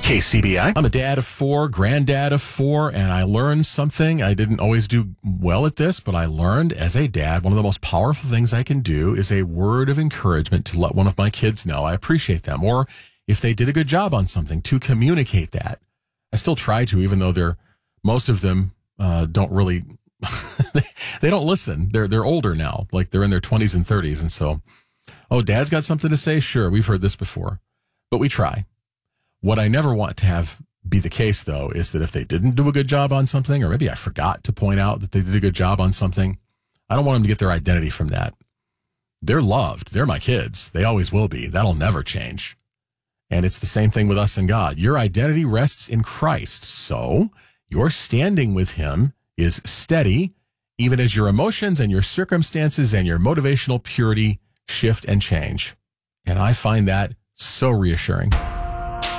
KCBI. I'm a dad of 4, granddad of 4, and I learned something. I didn't always do well at this, but I learned as a dad, one of the most powerful things I can do is a word of encouragement to let one of my kids know I appreciate them, or if they did a good job on something, to communicate that. I still try to, even though most of them don't really, they don't listen. They're older now, like they're in their 20s and 30s, and so, oh, dad's got something to say? Sure, we've heard this before, but we try. What I never want to have be the case, though, is that if they didn't do a good job on something, or maybe I forgot to point out that they did a good job on something, I don't want them to get their identity from that. They're loved. They're my kids. They always will be. That'll never change. And it's the same thing with us and God. Your identity rests in Christ. So your standing with him is steady, even as your emotions and your circumstances and your motivational purity shift and change. And I find that so reassuring.